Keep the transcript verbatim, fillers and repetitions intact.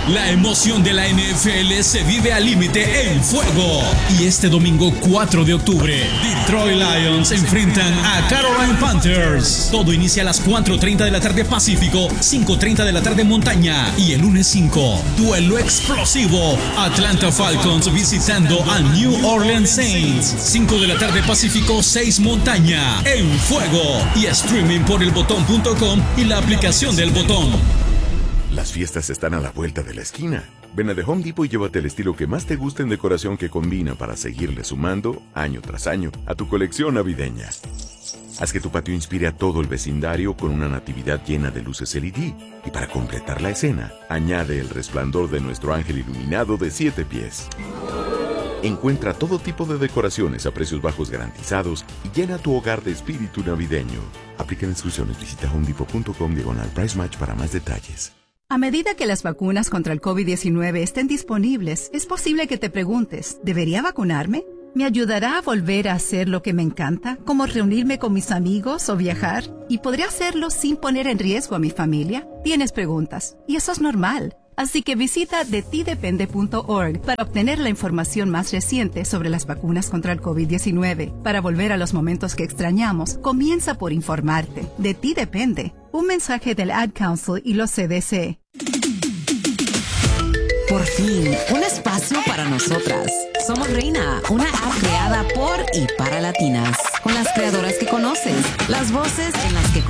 La emoción de la N F L se vive al límite en Fuego. Y este domingo cuatro de octubre, Detroit Lions enfrentan a Carolina Panthers. Todo inicia a las cuatro treinta de la tarde Pacífico, cinco treinta de la tarde Montaña. Y el lunes cinco, duelo explosivo. Atlanta Falcons visitando a New Orleans Saints. cinco de la tarde Pacífico, seis Montaña. En Fuego. Y streaming por el botón punto com y la aplicación del Botón. Las fiestas están a la vuelta de la esquina. Ven a The Home Depot y llévate el estilo que más te guste en decoración que combina para seguirle sumando, año tras año, a tu colección navideña. Haz que tu patio inspire a todo el vecindario con una natividad llena de luces L E D. Y para completar la escena, añade el resplandor de nuestro ángel iluminado de siete pies. Encuentra todo tipo de decoraciones a precios bajos garantizados y llena tu hogar de espíritu navideño. Aplican instrucciones. Visita homedepot punto com diagonal price match para más detalles. A medida que las vacunas contra el COVID diecinueve estén disponibles, es posible que te preguntes, ¿debería vacunarme? ¿Me ayudará a volver a hacer lo que me encanta, como reunirme con mis amigos o viajar? ¿Y podría hacerlo sin poner en riesgo a mi familia? Tienes preguntas, y eso es normal. Así que visita de ti depende punto org para obtener la información más reciente sobre las vacunas contra el COVID diecinueve. Para volver a los momentos que extrañamos, comienza por informarte. De ti depende. Un mensaje del Ad Council y los C D C. Por fin, un espacio para nosotras. Somos Reina, una app creada por y para latinas, con las creadoras que conoces, las voces en las que